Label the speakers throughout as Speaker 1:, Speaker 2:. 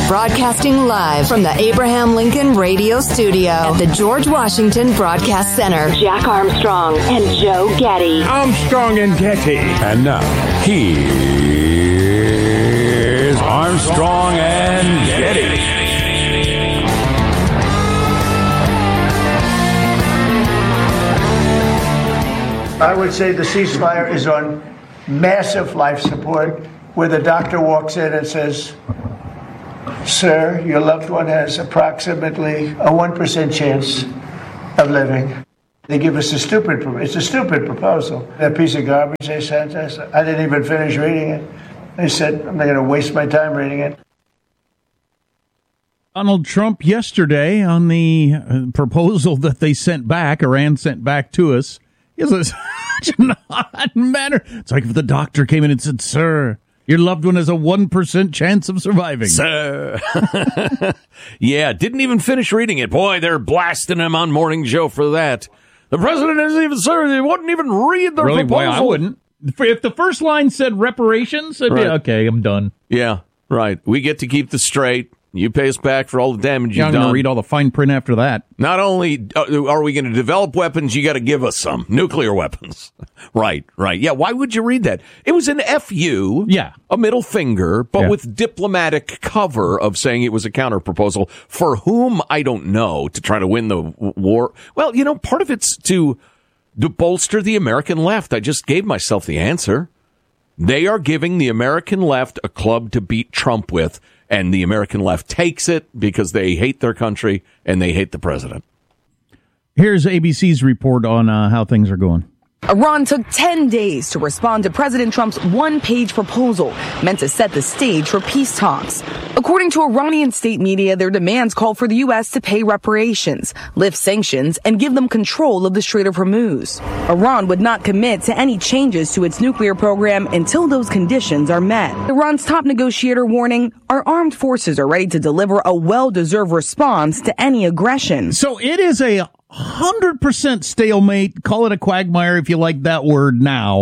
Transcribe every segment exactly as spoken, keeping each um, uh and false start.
Speaker 1: Broadcasting live from the Abraham Lincoln Radio Studio at the George Washington Broadcast Center. Jack Armstrong and Joe Getty.
Speaker 2: Armstrong and Getty.
Speaker 3: And now, here's Armstrong and Getty.
Speaker 4: I would say the ceasefire is on massive life support, where the doctor walks in and says, "Sir, your loved one has approximately a one percent chance of living." They give us a stupid, it's a stupid proposal. That piece of garbage they sent us, I didn't even finish reading it. They said, I'm not going to waste my time reading it.
Speaker 5: Donald Trump yesterday on the uh, proposal that they sent back, Iran sent back to us, is a such an odd matter. It's like if the doctor came in and said, "Sir, your loved one has a one percent chance of surviving."
Speaker 6: Sir. Yeah, didn't even finish reading it. Boy, they're blasting him on Morning Joe for that. The president isn't even, sir, he wouldn't even read the
Speaker 5: really?
Speaker 6: proposal.
Speaker 5: Boy, I wouldn't. If the first line said reparations, I'd
Speaker 6: right.
Speaker 5: be, okay, I'm done.
Speaker 6: Yeah, right. We get to keep this straight. You pay us back for all the damage
Speaker 5: yeah,
Speaker 6: you've
Speaker 5: I'm
Speaker 6: done.
Speaker 5: I'm going to read all the fine print after that.
Speaker 6: Not only are we going to develop weapons, you got to give us some nuclear weapons. Right, right. Yeah, why would you read that? It was an F U,
Speaker 5: yeah.
Speaker 6: a middle finger, but
Speaker 5: yeah.
Speaker 6: with diplomatic cover of saying it was a counterproposal for whom, I don't know, to try to win the war. Well, you know, part of it's to, to bolster the American left. I just gave myself the answer. They are giving the American left a club to beat Trump with. And the American left takes it because they hate their country and they hate the president.
Speaker 5: Here's A B C's report on uh, how things are going.
Speaker 7: Iran took ten days to respond to President Trump's one-page proposal meant to set the stage for peace talks. According to Iranian state media, their demands call for the U S to pay reparations, lift sanctions, and give them control of the Strait of Hormuz. Iran would not commit to any changes to its nuclear program until those conditions are met. Iran's top negotiator warning our armed forces are ready to deliver a well-deserved response to any aggression.
Speaker 5: So it is a one hundred percent stalemate, call it a quagmire if you like that word now,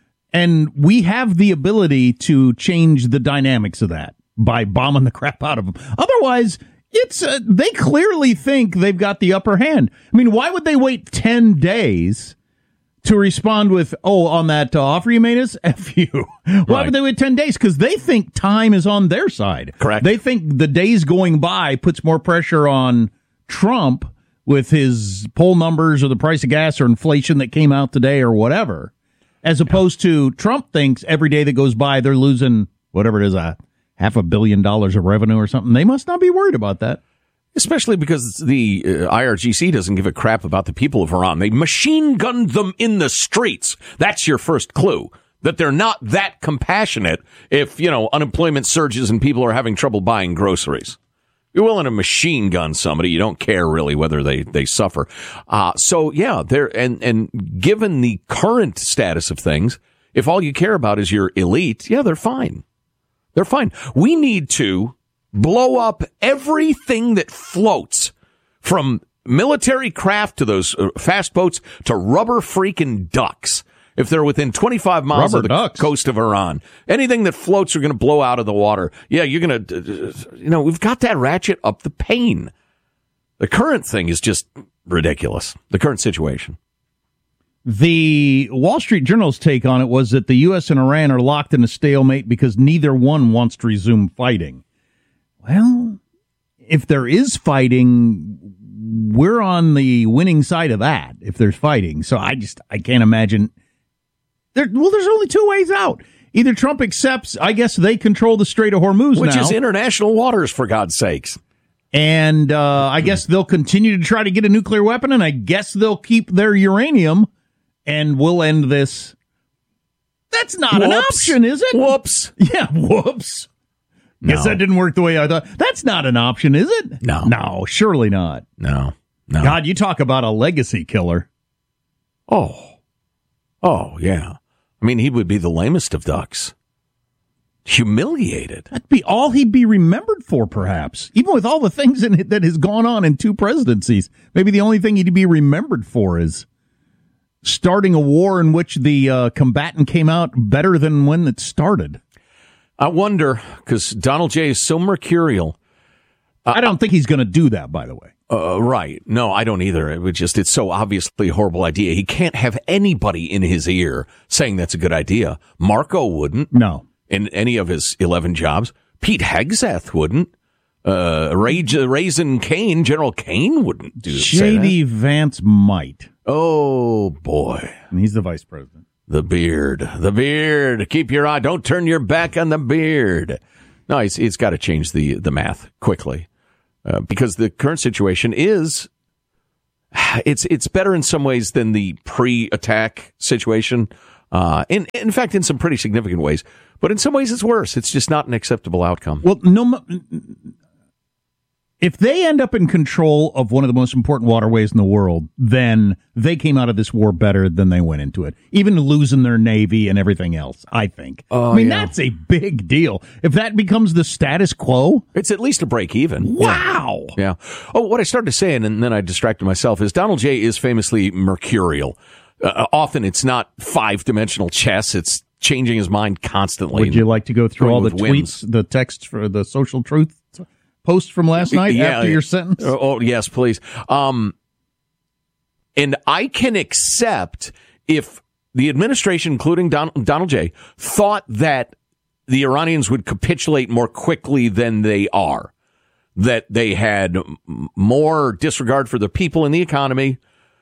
Speaker 5: and we have the ability to change the dynamics of that by bombing the crap out of them. Otherwise, it's uh, they clearly think they've got the upper hand. I mean, why would they wait ten days to respond with, oh, on that uh, offer you made us? F you. Why
Speaker 6: right.
Speaker 5: would they wait ten days? Because they think time is on their side.
Speaker 6: Correct.
Speaker 5: They think the days going by puts more pressure on Trump with his poll numbers or the price of gas or inflation that came out today or whatever, as opposed yeah. to Trump thinks every day that goes by they're losing whatever it is, a half a billion dollars of revenue or something. They must not be worried about that.
Speaker 6: Especially because the uh, I R G C doesn't give a crap about the people of Iran. They machine gunned them in the streets. That's your first clue, that they're not that compassionate if, you know, unemployment surges and people are having trouble buying groceries. You're willing to machine gun somebody. You don't care really whether they, they suffer. Uh, so, yeah, they're, and, and given the current status of things, if all you care about is your elite, yeah, they're fine. They're fine. We need to blow up everything that floats, from military craft to those fast boats to rubber freaking ducks. If they're within twenty-five miles
Speaker 5: Rubber
Speaker 6: of the
Speaker 5: ducks.
Speaker 6: coast of Iran, anything that floats are going to blow out of the water. Yeah, you're going to, you know, we've got that ratchet up the pain. The current thing is just ridiculous. The current situation.
Speaker 5: The Wall Street Journal's take on it was that the U S and Iran are locked in a stalemate because neither one wants to resume fighting. Well, if there is fighting, we're on the winning side of that, if there's fighting. So I just, I can't imagine. There, well, there's only two ways out. Either Trump accepts, I guess they control the Strait of Hormuz
Speaker 6: Which
Speaker 5: now.
Speaker 6: is international waters, for God's sakes.
Speaker 5: And uh, I guess they'll continue to try to get a nuclear weapon, and I guess they'll keep their uranium, and we'll end this. That's not
Speaker 6: whoops.
Speaker 5: an option, is it?
Speaker 6: Whoops.
Speaker 5: Yeah, whoops.
Speaker 6: No.
Speaker 5: Guess that didn't work the way I thought. That's not an option, is it?
Speaker 6: No.
Speaker 5: No, surely not.
Speaker 6: No. No.
Speaker 5: God, you talk about a legacy killer.
Speaker 6: Oh. Oh, yeah. I mean, he would be the lamest of ducks. Humiliated.
Speaker 5: That'd be all he'd be remembered for, perhaps. Even with all the things in it that has gone on in two presidencies. Maybe the only thing he'd be remembered for is starting a war in which the uh, combatant came out better than when it started.
Speaker 6: I wonder, because Donald J. is so mercurial,
Speaker 5: I don't think he's going to do that, by the way.
Speaker 6: Uh, right. No, I don't either. It would just, it's so obviously a horrible idea. He can't have anybody in his ear saying that's a good idea. Marco wouldn't.
Speaker 5: No.
Speaker 6: In any of his eleven jobs. Pete Hegseth wouldn't. Uh, Ray, Raisin Kane, General Kane wouldn't do
Speaker 5: J D Vance might.
Speaker 6: Oh, boy.
Speaker 5: And he's the vice president.
Speaker 6: The beard. The beard. Keep your eye. Don't turn your back on the beard. No, he's, he's got to change the, the math quickly. Uh, because the current situation is, it's it's better in some ways than the pre-attack situation. Uh, in in fact, in some pretty significant ways, but in some ways it's worse. It's just not an acceptable outcome.
Speaker 5: Well, no, if they end up in control of one of the most important waterways in the world, then they came out of this war better than they went into it, even losing their navy and everything else, I think.
Speaker 6: Oh,
Speaker 5: I mean,
Speaker 6: yeah.
Speaker 5: that's a big deal. If that becomes the status quo.
Speaker 6: It's at least a break even.
Speaker 5: Wow.
Speaker 6: Yeah. yeah. Oh, what I started to say, and then I distracted myself, is Donald J. is famously mercurial. Uh, often it's not five-dimensional chess. It's changing his mind constantly.
Speaker 5: Would you like to go through all the
Speaker 6: whims.
Speaker 5: tweets, the texts for the Social Truth post from last night
Speaker 6: yeah,
Speaker 5: after
Speaker 6: yeah.
Speaker 5: your sentence?
Speaker 6: Oh, oh, yes, please. Um, and I can accept if the administration, including Don, Donald J., thought that the Iranians would capitulate more quickly than they are, that they had more disregard for the people and the economy.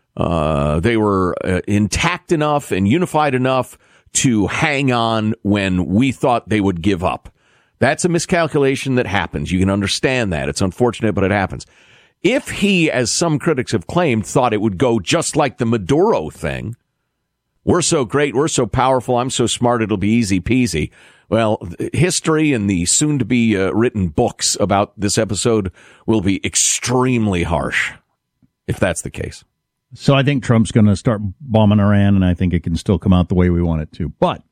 Speaker 6: Uh, they were uh, intact enough and unified enough to hang on when we thought they would give up. That's a miscalculation that happens. You can understand that. It's unfortunate, but it happens. If he, as some critics have claimed, thought it would go just like the Maduro thing, we're so great, we're so powerful, I'm so smart, it'll be easy peasy. Well, history and the soon-to-be uh, written books about this episode will be extremely harsh, if that's the case.
Speaker 5: So I think Trump's going to start bombing Iran, and I think it can still come out the way we want it to. But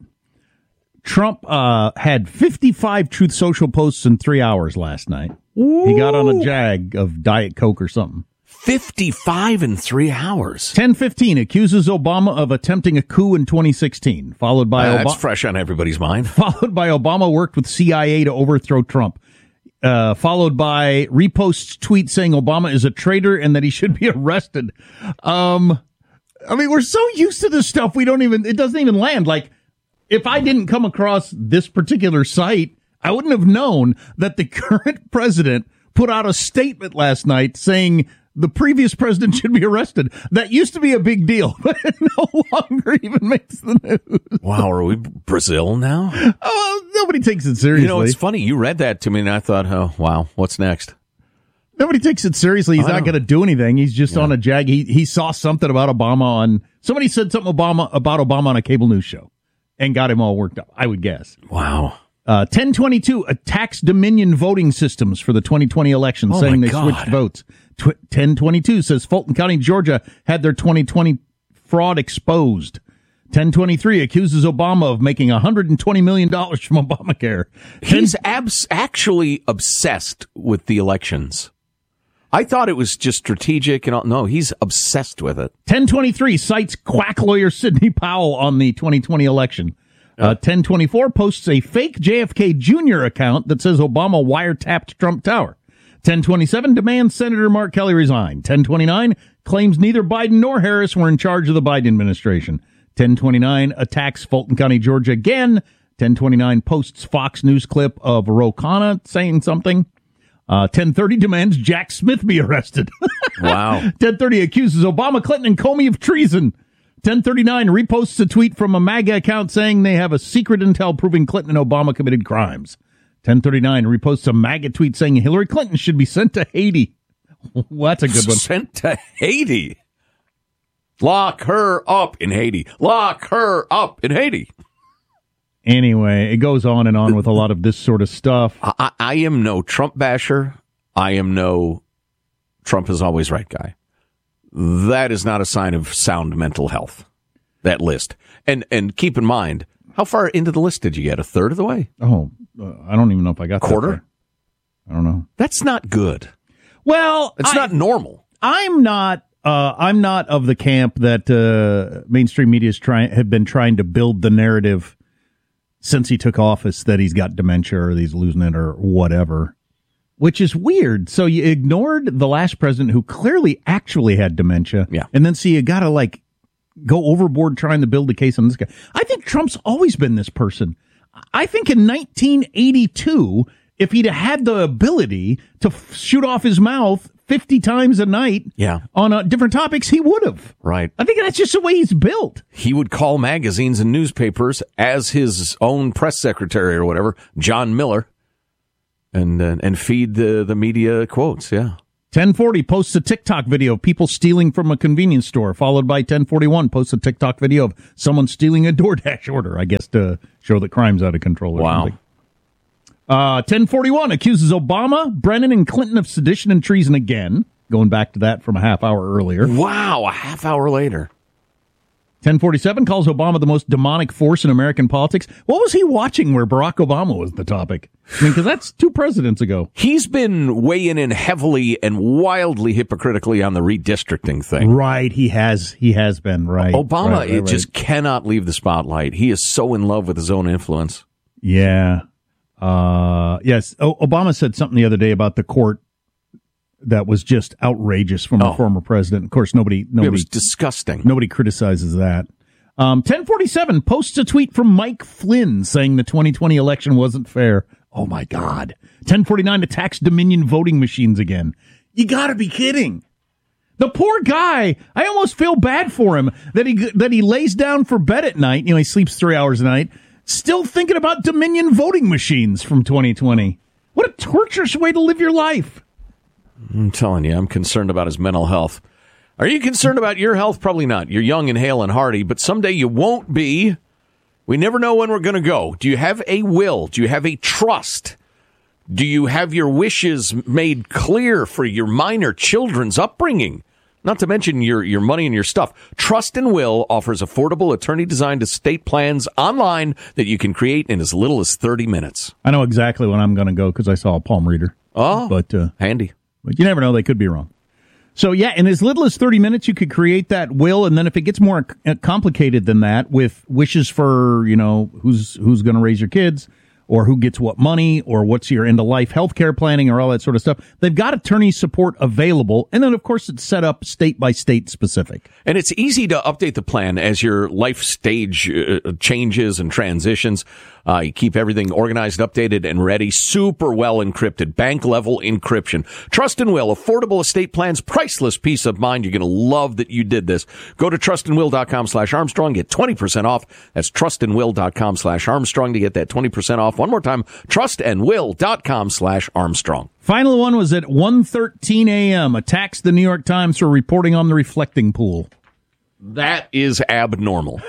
Speaker 5: Trump uh, had fifty-five Truth Social posts in three hours last night. Ooh. He got on a jag of Diet Coke or something.
Speaker 6: fifty-five in three hours.
Speaker 5: ten fifteen accuses Obama of attempting a coup in twenty sixteen, followed by
Speaker 6: uh,
Speaker 5: Obama.
Speaker 6: That's fresh on everybody's mind.
Speaker 5: Followed by Obama worked with C I A to overthrow Trump. Uh, followed by reposts tweet saying Obama is a traitor and that he should be arrested. Um, I mean, we're so used to this stuff, we don't even, it doesn't even land. Like, if I didn't come across this particular site, I wouldn't have known that the current president put out a statement last night saying the previous president should be arrested. That used to be a big deal, but it no longer even makes the news.
Speaker 6: Wow, are we Brazil now?
Speaker 5: Oh, nobody takes it seriously.
Speaker 6: You know, it's funny. You read that to me, and I thought, oh, wow, what's next?
Speaker 5: Nobody takes it seriously. He's not going to do anything. He's just yeah. on a jag. He he saw something about Obama on, somebody said something Obama about Obama on a cable news show and got him all worked up, I would guess.
Speaker 6: Wow.
Speaker 5: Uh, ten twenty-two attacks Dominion voting systems for the twenty twenty election,
Speaker 6: oh
Speaker 5: saying they
Speaker 6: God.
Speaker 5: switched votes. Tw- ten twenty-two says Fulton County, Georgia had their twenty twenty fraud exposed. ten twenty-three accuses Obama of making one hundred twenty million dollars from Obamacare.
Speaker 6: He's abs- actually obsessed with the elections. I thought it was just strategic and all. No, he's obsessed with it.
Speaker 5: ten twenty-three cites quack lawyer Sidney Powell on the twenty twenty election. Uh, ten twenty-four posts a fake J F K Junior account that says Obama wiretapped Trump Tower. ten twenty-seven demands Senator Mark Kelly resign. ten twenty-nine claims neither Biden nor Harris were in charge of the Biden administration. ten twenty-nine attacks Fulton County, Georgia again. ten twenty-nine posts Fox News clip of Ro Khanna saying something. Uh, ten thirty demands Jack Smith be arrested.
Speaker 6: Wow.
Speaker 5: ten thirty accuses Obama, Clinton, and Comey of treason. ten thirty-nine reposts a tweet from a MAGA account saying they have a secret intel proving Clinton and Obama committed crimes. ten thirty-nine reposts a MAGA tweet saying Hillary Clinton should be sent to Haiti. Well, that's a good one.
Speaker 6: Sent to Haiti. Lock her up in Haiti. Lock her up in Haiti.
Speaker 5: Anyway, it goes on and on with a lot of this sort of stuff.
Speaker 6: I, I am no Trump basher. I am no Trump is always right guy. That is not a sign of sound mental health, that list. And and keep in mind, how far into the list did you get? A third of the way?
Speaker 5: Oh, uh, I don't even know if I got
Speaker 6: quarter.
Speaker 5: That far. I don't know.
Speaker 6: That's not good.
Speaker 5: Well,
Speaker 6: it's
Speaker 5: I,
Speaker 6: not normal.
Speaker 5: I'm not. Uh, I'm not of the camp that uh, mainstream media is trying have been trying to build the narrative since he took office that he's got dementia or he's losing it or whatever. which is weird. So you ignored the last president who clearly actually had dementia.
Speaker 6: Yeah.
Speaker 5: And then so you got to like go overboard trying to build a case on this guy. I think Trump's always been this person. I think in nineteen eighty-two, if he'd had the ability to f- shoot off his mouth fifty times a night
Speaker 6: yeah.
Speaker 5: on uh, different topics, he would have.
Speaker 6: Right.
Speaker 5: I think that's just the way he's built.
Speaker 6: He would call magazines and newspapers as his own press secretary or whatever, John Miller, and uh, and feed the, the media quotes, yeah.
Speaker 5: ten forty posts a TikTok video of people stealing from a convenience store, followed by ten forty-one posts a TikTok video of someone stealing a DoorDash order, I guess to show that crime's out of control or
Speaker 6: wow.
Speaker 5: something. Uh, ten forty-one accuses Obama, Brennan, and Clinton of sedition and treason again, going back to that from a half hour earlier.
Speaker 6: Wow, a half hour later.
Speaker 5: ten forty-seven calls Obama the most demonic force in American politics. What was he watching where Barack Obama was the topic? I mean, because that's two presidents ago.
Speaker 6: He's been weighing in heavily and wildly hypocritically on the redistricting thing.
Speaker 5: Right, he has. He has been, right.
Speaker 6: Obama
Speaker 5: right, right,
Speaker 6: it
Speaker 5: right.
Speaker 6: just cannot leave the spotlight. He is so in love with his own influence.
Speaker 5: Yeah. Uh, yes. O- Obama said something the other day about the court that was just outrageous from
Speaker 6: Oh.
Speaker 5: a former president. Of course, nobody, nobody,
Speaker 6: It was disgusting.
Speaker 5: nobody criticizes that. Um, ten forty-seven posts a tweet from Mike Flynn saying the twenty twenty election wasn't fair. Oh my God. ten forty-nine attacks Dominion voting machines again. You gotta be kidding. The poor guy, I almost feel bad for him that he, that he lays down for bed at night. You know, he sleeps three hours a night, still thinking about Dominion voting machines from twenty twenty. What a torturous way to live your life.
Speaker 6: I'm telling you, I'm concerned about his mental health. Are you concerned about your health? Probably not. You're young and hale and hearty, but someday you won't be. We never know when we're going to go. Do you have a will? Do you have a trust? Do you have your wishes made clear for your minor children's upbringing? Not to mention your, your money and your stuff. Trust and Will offers affordable attorney-designed estate plans online that you can create in as little as thirty minutes.
Speaker 5: I know exactly when I'm going to go because I saw a palm reader.
Speaker 6: Oh,
Speaker 5: but uh,
Speaker 6: handy.
Speaker 5: But you never know. They could be wrong. So, yeah, in as little as thirty minutes, you could create that will. And then if it gets more c- complicated than that with wishes for, you know, who's who's going to raise your kids or who gets what money or what's your end-of-life healthcare planning or all that sort of stuff, they've got attorney support available. And then, of course, it's set up state-by-state specific.
Speaker 6: And it's easy to update the plan as your life stage uh, changes and transitions. Uh, you keep everything organized, updated, and ready. Super well encrypted, bank-level encryption. Trust and Will, affordable estate plans, priceless peace of mind. You're going to love that you did this. Go to trustandwill.com slash Armstrong. Get twenty percent off. That's trustandwill.com slash Armstrong to get that twenty percent off. One more time, trustandwill.com slash Armstrong.
Speaker 5: Final one was at one thirteen a.m. Attacks the New York Times for reporting on the reflecting pool.
Speaker 6: That is abnormal.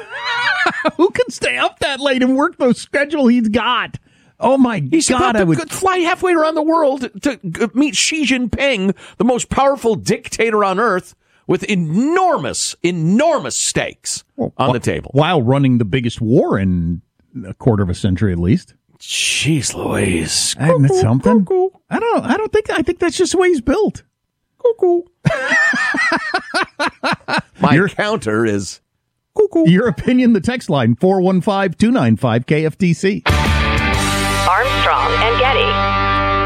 Speaker 5: Who can stay up that late and work the schedule he's got? Oh, my
Speaker 6: He's
Speaker 5: God.
Speaker 6: about to
Speaker 5: I would
Speaker 6: go- fly halfway around the world to g- meet Xi Jinping, the most powerful dictator on earth, with enormous, enormous stakes on the table.
Speaker 5: While running the biggest war in a quarter of a century at least.
Speaker 6: Jeez Louise.
Speaker 5: Isn't that something? I don't I don't think I think that's just the way he's built. Cuckoo.
Speaker 6: My
Speaker 5: Your-
Speaker 6: counter is
Speaker 5: Cuckoo. Your opinion, the text line four one five, two nine five, K F T C.
Speaker 1: Armstrong and Getty.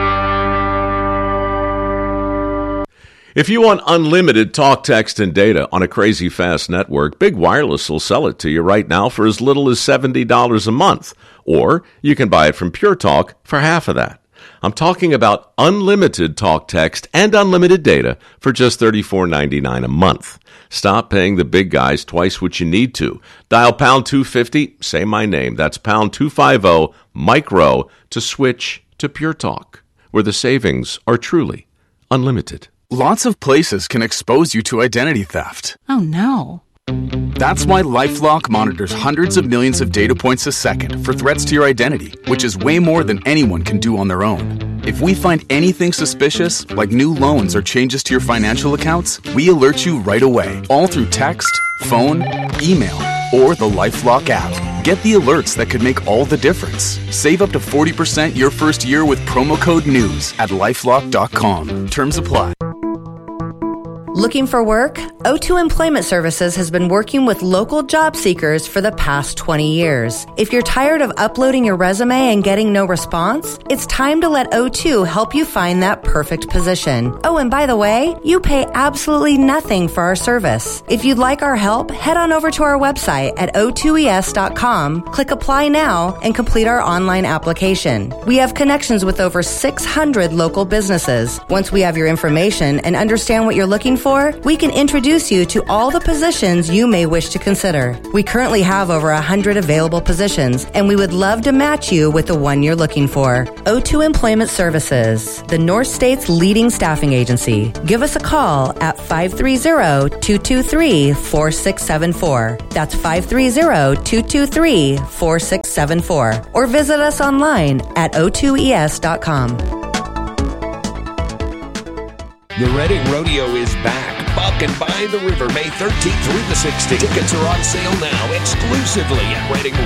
Speaker 2: If you want unlimited talk, text, and data on a crazy fast network, Big Wireless will sell it to you right now for as little as seventy dollars a month. Or you can buy it from Pure Talk for half of that. I'm talking about unlimited talk, text, and unlimited data for just thirty-four ninety-nine a month. Stop paying the big guys twice what you need to. Dial pound two fifty, say my name. That's pound two fifty, micro, to switch to Pure Talk, where the savings are truly unlimited.
Speaker 8: Lots of places can expose you to identity theft.
Speaker 9: Oh, no.
Speaker 8: That's why LifeLock monitors hundreds of millions of data points a second for threats to your identity, which is way more than anyone can do on their own. If we find anything suspicious, like new loans or changes to your financial accounts, we alert you right away, all through text, phone, email, or the LifeLock app. Get the alerts that could make all the difference. Save up to forty percent your first year with promo code NEWS at LifeLock dot com. Terms apply.
Speaker 10: Looking for work?
Speaker 9: O two Employment Services has been working with local job seekers for the past twenty years. If you're tired of uploading your resume and getting no response, it's time to let O two help you find that perfect position. Oh, and by the way, you pay absolutely nothing for our service. If you'd like our help, head on over to our website at O two E S dot com, click Apply Now, and complete our online application. We have connections with over six hundred local businesses. Once we have your information and understand what you're looking for, we can introduce you to all the positions you may wish to consider. We currently have over one hundred available positions, and we would love to match you with the one you're looking for. O two Employment Services, the North State's leading staffing agency. Give us a call at five three zero, two two three, four six seven four. That's five three zero, two two three, four six seven four. Or visit us online at O two E S dot com.
Speaker 10: The Reading Rodeo is back. Buck and by the River, May thirteenth through the sixteenth. Tickets are on sale now exclusively at Reading